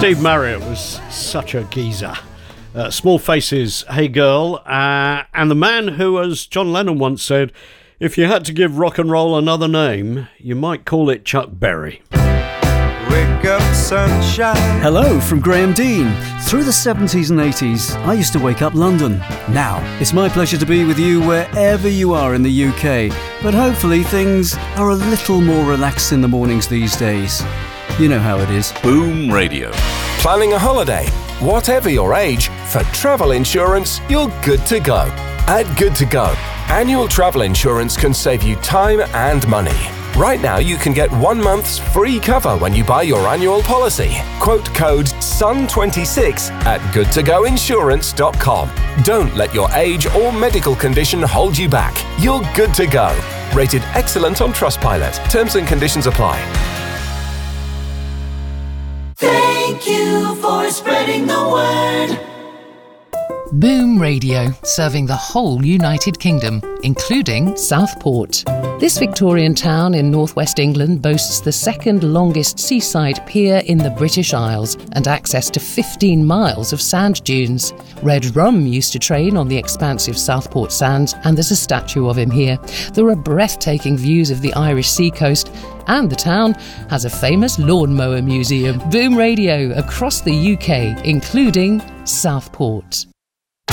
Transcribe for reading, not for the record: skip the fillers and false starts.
Steve Marriott was such a geezer. Small Faces, Hey Girl, and the man who, as John Lennon once said, if you had to give rock and roll another name, you might call it Chuck Berry. Wake up, sunshine. Hello from Graham Dean. Through the 70s and 80s, I used to wake up London. Now, it's my pleasure to be with you wherever you are in the UK. But hopefully things are a little more relaxed in the mornings these days. You know how it is. Boom Radio. Planning a holiday? Whatever your age, for travel insurance, you're good to go. At Good to Go, annual travel insurance can save you time and money. Right now, you can get 1 month's free cover when you buy your annual policy. Quote code SUN26 at goodtogoinsurance.com. Don't let your age or medical condition hold you back. You're good to go. Rated excellent on Trustpilot. Terms and conditions apply. Thank you for spreading the word. Boom Radio, serving the whole United Kingdom, including Southport. This Victorian town in northwest England boasts the second longest seaside pier in the British Isles and access to 15 miles of sand dunes. Red Rum used to train on the expansive Southport sands, and there's a statue of him here. There are breathtaking views of the Irish seacoast, and the town has a famous lawnmower museum. Boom Radio across the UK, including Southport.